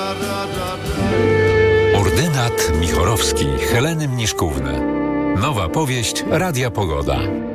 Ordynat Michorowski Heleny Mniszkówny. Nowa powieść Radia Pogoda.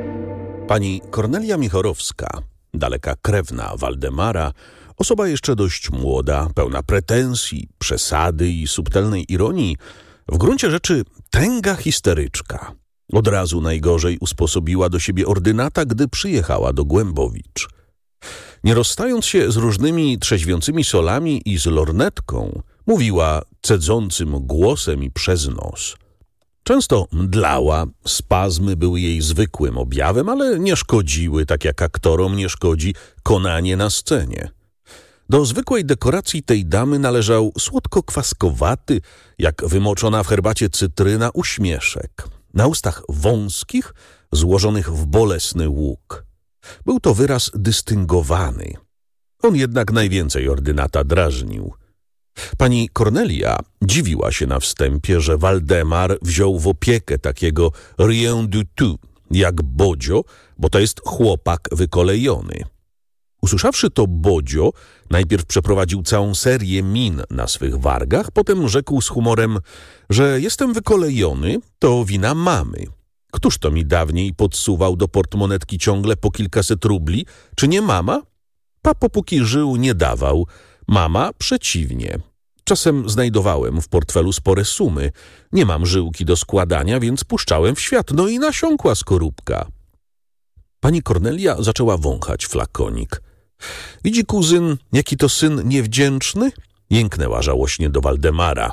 Pani Kornelia Michorowska, daleka krewna Waldemara, osoba jeszcze dość młoda, pełna pretensji, przesady i subtelnej ironii, w gruncie rzeczy tęga histeryczka. Od razu najgorzej usposobiła do siebie ordynata, gdy przyjechała do Głębowicz. Nie rozstając się z różnymi trzeźwiącymi solami i z lornetką, mówiła cedzącym głosem i przez nos. Często mdlała, spazmy były jej zwykłym objawem, ale nie szkodziły, tak jak aktorom nie szkodzi konanie na scenie. Do zwykłej dekoracji tej damy należał słodko-kwaskowaty, jak wymoczona w herbacie cytryna, uśmieszek. Na ustach wąskich, złożonych w bolesny łuk. Był to wyraz dystyngowany. On jednak najwięcej ordynata drażnił. Pani Kornelia dziwiła się na wstępie, że Waldemar wziął w opiekę takiego rien du tout, jak Bodzio, bo to jest chłopak wykolejony. Usłyszawszy to Bodzio, najpierw przeprowadził całą serię min na swych wargach, potem rzekł z humorem, że jestem wykolejony, to wina mamy. Któż to mi dawniej podsuwał do portmonetki ciągle po kilkaset rubli? Czy nie mama? Papo póki żył nie dawał, mama przeciwnie. Czasem znajdowałem w portfelu spore sumy. Nie mam żyłki do składania, więc puszczałem w świat. No i nasiąkła skorupka. Pani Kornelia zaczęła wąchać flakonik. Widzi kuzyn, jaki to syn niewdzięczny? Jęknęła żałośnie do Waldemara.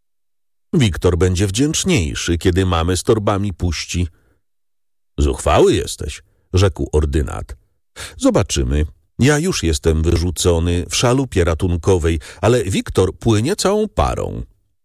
Wiktor będzie wdzięczniejszy, kiedy mamę z torbami puści. Zuchwały jesteś, rzekł ordynat. Zobaczymy. Ja już jestem wyrzucony w szalupie ratunkowej, ale Wiktor płynie całą parą.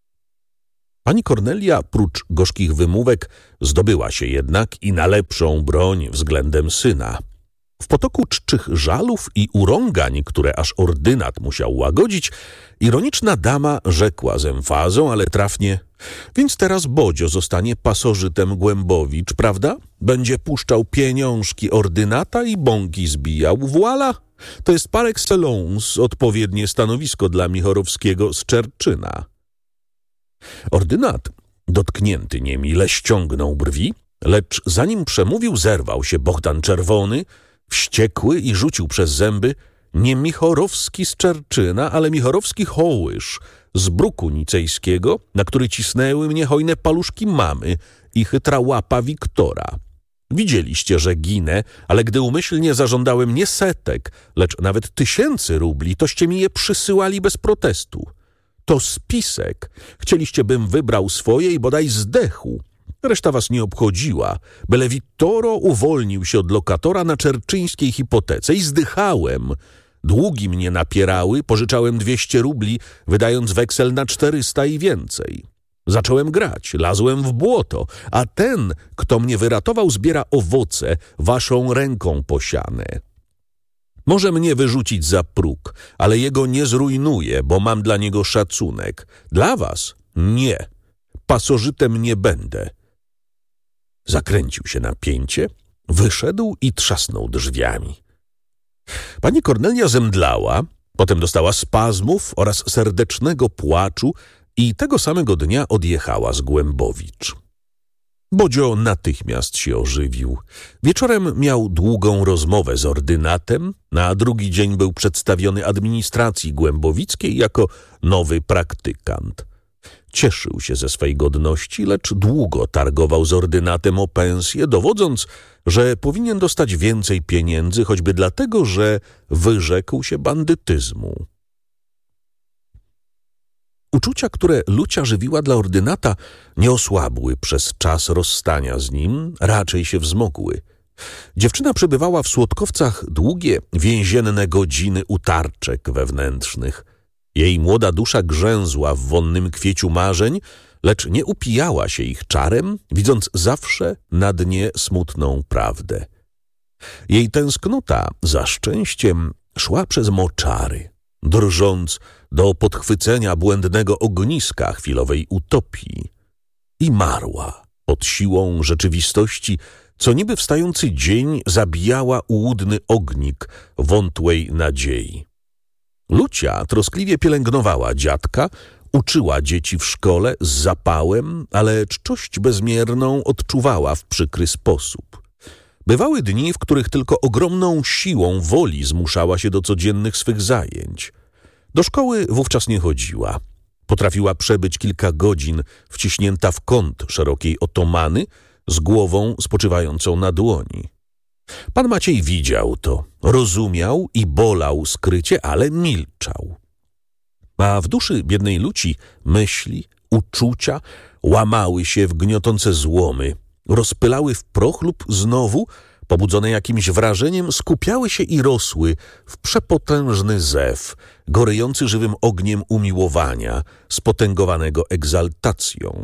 Pani Kornelia, prócz gorzkich wymówek, zdobyła się jednak i na lepszą broń względem syna. W potoku czczych żalów i urągań, które aż ordynat musiał łagodzić, ironiczna dama rzekła z emfazą, ale trafnie: więc teraz Bodzio zostanie pasożytem Głębowicz, prawda? Będzie puszczał pieniążki ordynata i bąki zbijał. Voila! To jest par excellence odpowiednie stanowisko dla Michorowskiego z Czerczyna. Ordynat, dotknięty niemile, ściągnął brwi, lecz zanim przemówił, zerwał się Bogdan Czerwony, wściekły i rzucił przez zęby: nie Michorowski z Czerczyna, ale Michorowski Hołysz z bruku nicejskiego, na który cisnęły mnie hojne paluszki mamy i chytra łapa Wiktora. Widzieliście, że ginę, ale gdy umyślnie zażądałem nie setek, lecz nawet 1000 rubli, toście mi je przysyłali bez protestu. To spisek. Chcieliście, bym wybrał swoje i bodaj zdechł. Reszta was nie obchodziła. Byle Wittoro uwolnił się od lokatora na czerczyńskiej hipotece i zdychałem. Długi mnie napierały, pożyczałem 200 rubli, wydając weksel na 400 i więcej. Zacząłem grać, lazłem w błoto, a ten, kto mnie wyratował, zbiera owoce waszą ręką posiane. Może mnie wyrzucić za próg, ale jego nie zrujnuję, bo mam dla niego szacunek. Dla was nie. Pasożytem nie będę. Zakręcił się na pięcie, wyszedł i trzasnął drzwiami. Pani Kornelia zemdlała, potem dostała spazmów oraz serdecznego płaczu i tego samego dnia odjechała z Głębowicz. Bodzio natychmiast się ożywił. Wieczorem miał długą rozmowę z ordynatem, na drugi dzień był przedstawiony administracji głębowickiej jako nowy praktykant. Cieszył się ze swej godności, lecz długo targował z ordynatem o pensję, dowodząc, że powinien dostać więcej pieniędzy, choćby dlatego, że wyrzekł się bandytyzmu. Uczucia, które Lucia żywiła dla ordynata, nie osłabły przez czas rozstania z nim, raczej się wzmogły. Dziewczyna przebywała w Słodkowcach długie, więzienne godziny utarczek wewnętrznych. Jej młoda dusza grzęzła w wonnym kwieciu marzeń, lecz nie upijała się ich czarem, widząc zawsze na dnie smutną prawdę. Jej tęsknota za szczęściem szła przez moczary, drżąc do podchwycenia błędnego ogniska chwilowej utopii i marła pod siłą rzeczywistości, co niby wstający dzień zabijała ułudny ognik wątłej nadziei. Lucia troskliwie pielęgnowała dziadka, uczyła dzieci w szkole z zapałem, ale czczość bezmierną odczuwała w przykry sposób. Bywały dni, w których tylko ogromną siłą woli zmuszała się do codziennych swych zajęć. Do szkoły wówczas nie chodziła. Potrafiła przebyć kilka godzin wciśnięta w kąt szerokiej otomany z głową spoczywającą na dłoni. Pan Maciej widział to, rozumiał i bolał skrycie, ale milczał. A w duszy biednej Luci myśli, uczucia łamały się w gniotące złomy, rozpylały w proch lub znowu, pobudzone jakimś wrażeniem, skupiały się i rosły w przepotężny zew, gorejący żywym ogniem umiłowania, spotęgowanego egzaltacją.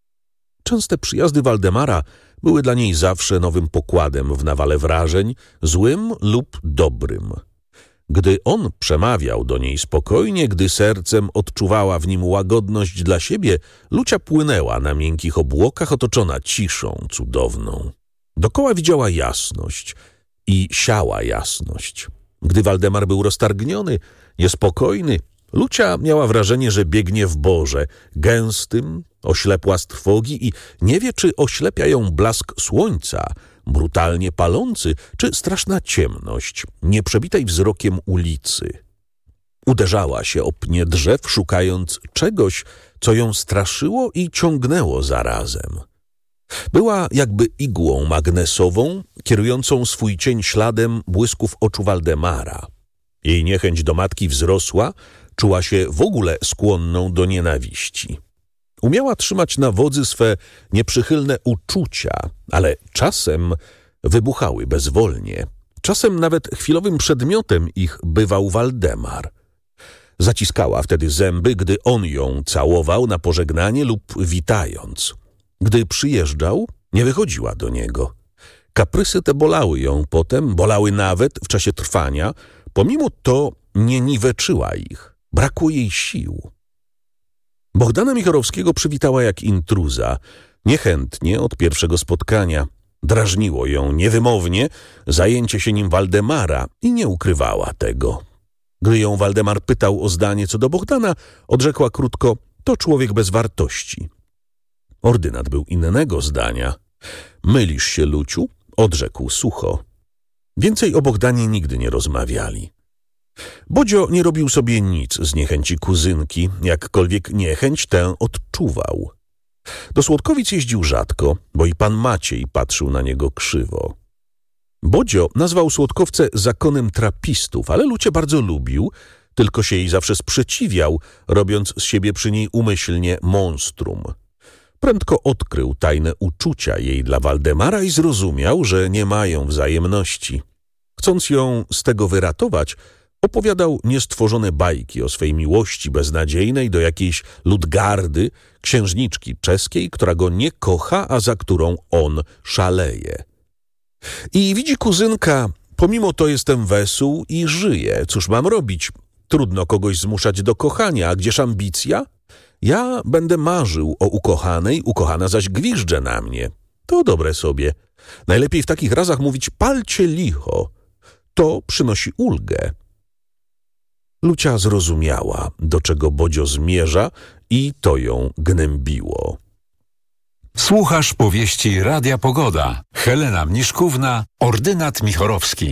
Częste przyjazdy Waldemara były dla niej zawsze nowym pokładem w nawale wrażeń, złym lub dobrym. Gdy on przemawiał do niej spokojnie, gdy sercem odczuwała w nim łagodność dla siebie, Lucia płynęła na miękkich obłokach, otoczona ciszą cudowną. Dokoła widziała jasność i siała jasność. Gdy Waldemar był roztargniony, niespokojny, Lucia miała wrażenie, że biegnie w borze, gęstym, oślepła z trwogi i nie wie, czy oślepia ją blask słońca, brutalnie palący, czy straszna ciemność, nieprzebitej wzrokiem ulicy. Uderzała się o pnie drzew, szukając czegoś, co ją straszyło i ciągnęło zarazem. Była jakby igłą magnesową, kierującą swój cień śladem błysków oczu Waldemara. Jej niechęć do matki wzrosła, czuła się w ogóle skłonną do nienawiści. Umiała trzymać na wodzy swe nieprzychylne uczucia, ale czasem wybuchały bezwolnie. Czasem nawet chwilowym przedmiotem ich bywał Waldemar. Zaciskała wtedy zęby, gdy on ją całował na pożegnanie lub witając. Gdy przyjeżdżał, nie wychodziła do niego. Kaprysy te bolały ją potem, bolały nawet w czasie trwania, pomimo to nie niweczyła ich. Brakło jej sił. Bohdana Michorowskiego przywitała jak intruza, niechętnie od pierwszego spotkania. Drażniło ją niewymownie zajęcie się nim Waldemara i nie ukrywała tego. Gdy ją Waldemar pytał o zdanie co do Bohdana, odrzekła krótko: to człowiek bez wartości. Ordynat był innego zdania. Mylisz się, Luciu, odrzekł sucho. Więcej o Bohdanie nigdy nie rozmawiali. Bodzio nie robił sobie nic z niechęci kuzynki, jakkolwiek niechęć tę odczuwał. Do Słodkowic jeździł rzadko, bo i pan Maciej patrzył na niego krzywo. Bodzio nazwał Słodkowce zakonem trapistów, ale Lucię bardzo lubił, tylko się jej zawsze sprzeciwiał, robiąc z siebie przy niej umyślnie monstrum. Prędko odkrył tajne uczucia jej dla Waldemara i zrozumiał, że nie mają wzajemności. Chcąc ją z tego wyratować, opowiadał niestworzone bajki o swej miłości beznadziejnej do jakiejś Ludgardy, księżniczki czeskiej, która go nie kocha, a za którą on szaleje. I widzi kuzynka, pomimo to jestem wesół i żyję. Cóż mam robić? Trudno kogoś zmuszać do kochania, a gdzież ambicja? Ja będę marzył o ukochanej, ukochana zaś gwiżdże na mnie. To dobre sobie. Najlepiej w takich razach mówić palcie licho. To przynosi ulgę. Lucia zrozumiała, do czego Bodzio zmierza i to ją gnębiło. Słuchasz powieści Radia Pogoda. Helena Mniszkówna, Ordynat Michorowski.